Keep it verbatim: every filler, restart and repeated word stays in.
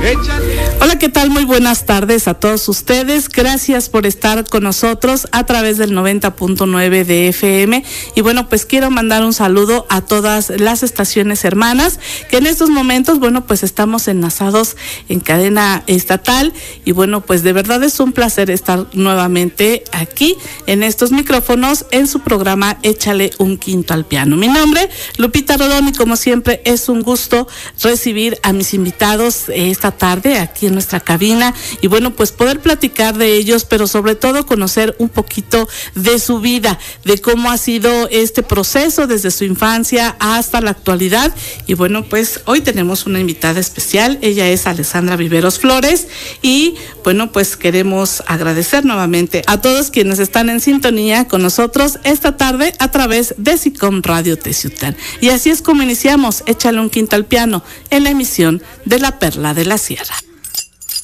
Hola, ¿qué tal? Muy buenas tardes a todos ustedes. Gracias por estar con nosotros a través del noventa punto nueve de F M. Y bueno, pues quiero mandar un saludo a todas las estaciones hermanas que en estos momentos, bueno, pues estamos enlazados en cadena estatal. Y bueno, pues de verdad es un placer estar nuevamente aquí en estos micrófonos en su programa Échale un Quinto al Piano. Mi nombre, Lupita Rodón, y como siempre es un gusto recibir a mis invitados esta tarde aquí en nuestra cabina y bueno, pues poder platicar de ellos, pero sobre todo conocer un poquito de su vida, de cómo ha sido este proceso desde su infancia hasta la actualidad. Y bueno, pues hoy tenemos una invitada especial, ella es Alessandra Viveros Flores y bueno, pues queremos agradecer nuevamente a todos quienes están en sintonía con nosotros esta tarde a través de SICOM Radio Teciutlán. Y así es como iniciamos Échale un Quinto al Piano en la emisión de La Perla de la Sierra.